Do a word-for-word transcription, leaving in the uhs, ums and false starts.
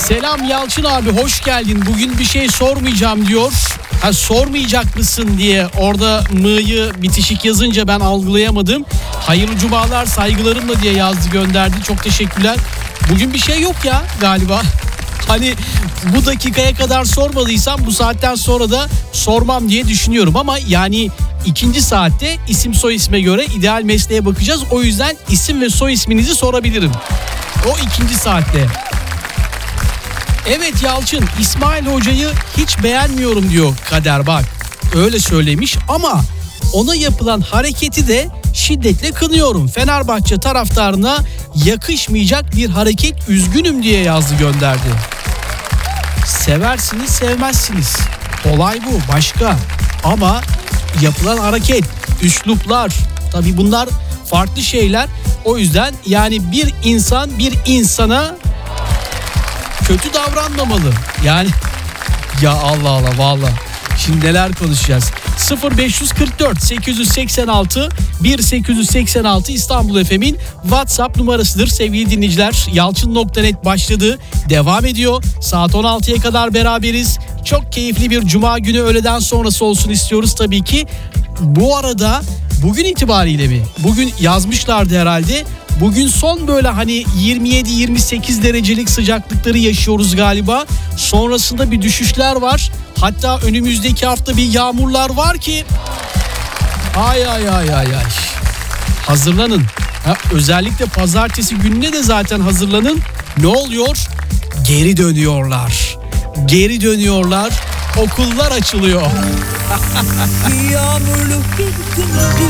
Selam Yalçın abi, hoş geldin. Bugün bir şey sormayacağım diyor. Ha, sormayacak mısın diye orada mı'yı bitişik yazınca ben algılayamadım. Hayırlı cumalar, saygılarımla diye yazdı, gönderdi. Çok teşekkürler. Bugün bir şey yok ya galiba. Hani bu dakikaya kadar sormadıysam bu saatten sonra da sormam diye düşünüyorum. Ama yani ikinci saatte isim soy isme göre ideal mesleğe bakacağız. O yüzden isim ve soy isminizi sorabilirim. O ikinci saatte. Evet Yalçın, İsmail Hoca'yı hiç beğenmiyorum diyor Kader, bak. Öyle söylemiş ama ona yapılan hareketi de şiddetle kınıyorum. Fenerbahçe taraftarına yakışmayacak bir hareket, üzgünüm diye yazdı, gönderdi. Seversiniz sevmezsiniz. Olay bu, başka. Ama yapılan hareket, üsluplar, tabii bunlar farklı şeyler. O yüzden yani bir insan bir insana kötü davranmamalı. Yani ya Allah Allah vallahi. Şimdi neler konuşacağız? sıfır beş kırk dört sekiz seksen altı bir sekiz seksen altı İstanbul F M'in WhatsApp numarasıdır sevgili dinleyiciler. Yalçın nokta net başladı. Devam ediyor. Saat on altıya kadar beraberiz. Çok keyifli bir cuma günü öğleden sonrası olsun istiyoruz tabii ki. Bu arada bugün itibariyle mi? Bugün yazmışlardı herhalde. Bugün son böyle hani yirmi yedi yirmi sekiz derecelik sıcaklıkları yaşıyoruz galiba. Sonrasında bir düşüşler var. Hatta önümüzdeki hafta bir yağmurlar var ki. Ay ay ay ay ay. Hazırlanın. Ha, özellikle pazartesi gününe de zaten hazırlanın. Ne oluyor? Geri dönüyorlar. Geri dönüyorlar. Okullar açılıyor. Yağmurlu bir gün.